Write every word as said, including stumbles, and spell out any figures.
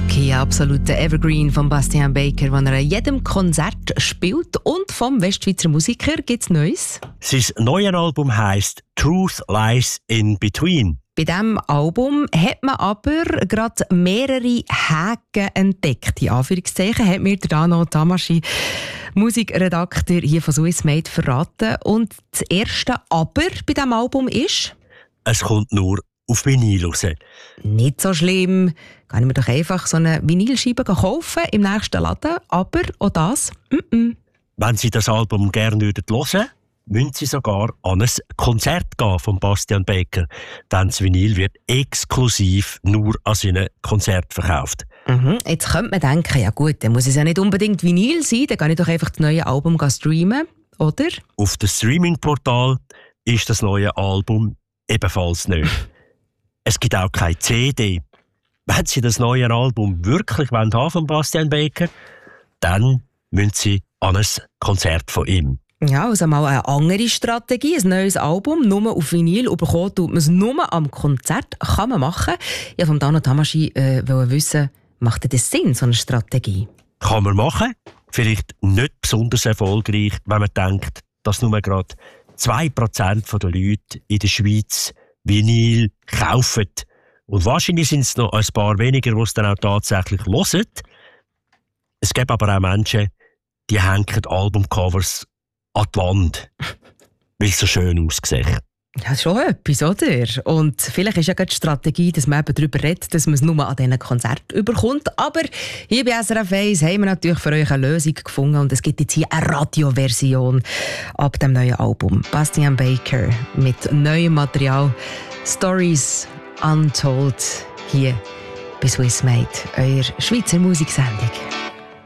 Lucky, absoluter Evergreen von Bastian Baker, den er an jedem Konzert spielt. Und vom Westschweizer Musiker gibt es Neues. Sein neues Album heisst «Truth Lies in Between». Bei diesem Album hat man aber gerade mehrere Haken entdeckt. In Anführungszeichen hat mir der Dano Tamaschi, Musikredakteur hier von Swiss Made, verraten. Und das erste Aber bei diesem Album ist: Es kommt nur auf Vinyl raus. Nicht so schlimm. Kann ich mir doch einfach so eine Vinylscheibe kaufen im nächsten Laden. Aber auch das, mm-mm. Wenn Sie das Album gerne hören würden, müssen Sie sogar an ein Konzert gehen von Bastian Baker. Denn das Vinyl wird exklusiv nur an seinen Konzert verkauft. Mhm. Jetzt könnte man denken, ja gut, dann muss es ja nicht unbedingt Vinyl sein, dann kann ich doch einfach das neue Album streamen, oder? Auf dem Streaming-Portal ist das neue Album ebenfalls nicht. Es gibt auch keine C D. Wenn Sie das neue Album wirklich haben von Bastian Baker, dann müssen Sie an ein Konzert von ihm. Ja, also mal eine andere Strategie, ein neues Album, nur auf Vinyl, und bekommen tut man es nur am Konzert, kann man machen. Ja, vom Dano Tamaschi äh, wollte wissen, macht das Sinn, so eine Strategie? Kann man machen, vielleicht nicht besonders erfolgreich, wenn man denkt, dass nur gerade zwei Prozent der Leute in der Schweiz Vinyl kaufen. Und wahrscheinlich sind es noch ein paar weniger, die es dann auch tatsächlich hören. Es gibt aber auch Menschen, die hängen Albumcovers an die Wand, weil es so schön aussieht. Ja, schon etwas, oder? Und vielleicht ist ja gerade die Strategie, dass man eben darüber redet, dass man es nur an diesen Konzerten überkommt. Aber hier bei S R F eins haben wir natürlich für euch eine Lösung gefunden und es gibt jetzt hier eine Radioversion ab dem neuen Album. Bastian Baker mit neuem Material, Stories Untold, hier bei Swiss Made, eurer Schweizer Musiksendung.